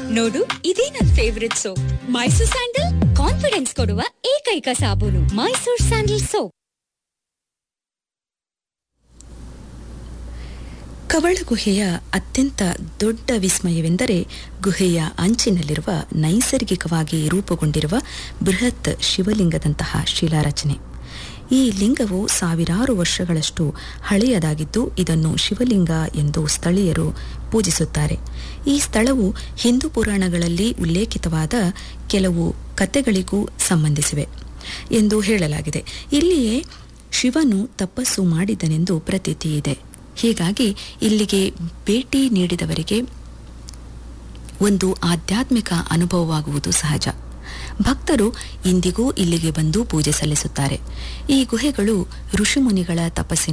ನೋಡು, ಇದೇ ನನ್ favourite soap. Mysore sandal confidence ಕೊಡುವ ಏಕೈಕ ಸಾಬೂನು. Mysore sandal soap. ಕವಳ ಗುಹೆಯ ಅತ್ಯಂತ ದೊಡ್ಡ ವಿಸ್ಮಯವೆಂದರೆ ಗುಹೆಯ ಅಂಚಿನಲ್ಲಿರುವ ನೈಸರ್ಗಿಕವಾಗಿ ರೂಪುಗೊಂಡಿರುವ ಬೃಹತ್ ಶಿವಲಿಂಗದಂತಹ ಶಿಲಾರಚನೆ. ಈ ಲಿಂಗವು ಸಾವಿರಾರು ವರ್ಷಗಳಷ್ಟು ಹಳೆಯದಾಗಿದ್ದು ಇದನ್ನು ಶಿವಲಿಂಗ ಎಂದು ಸ್ಥಳೀಯರು ಪೂಜಿಸುತ್ತಾರೆ. ಈ ಸ್ಥಳವು ಹಿಂದೂ ಪುರಾಣಗಳಲ್ಲಿ ಉಲ್ಲೇಖಿತವಾದ ಕೆಲವು ಕಥೆಗಳಿಗೂ ಸಂಬಂಧಿಸಿವೆ ಎಂದು ಹೇಳಲಾಗಿದೆ. ಇಲ್ಲಿಯೇ ಶಿವನು ತಪಸ್ಸು ಮಾಡಿದನೆಂದು ಪ್ರತೀತಿ ಇದೆ. ಹೀಗಾಗಿ ಇಲ್ಲಿಗೆ ಭೇಟಿ ನೀಡಿದವರಿಗೆ ಒಂದು ಆಧ್ಯಾತ್ಮಿಕ ಅನುಭವವಾಗುವುದು ಸಹಜ. ಭಕ್ತರು ಇಂದಿಗೂ ಇಲ್ಲಿಗೆ ಬಂದು ಪೂಜೆ ಸಲ್ಲಿಸುತ್ತಾರೆ. ಈ ಗುಹೆಗಳು ಋಷಿಮುನಿಗಳ ತಪಸ್ಸಿನ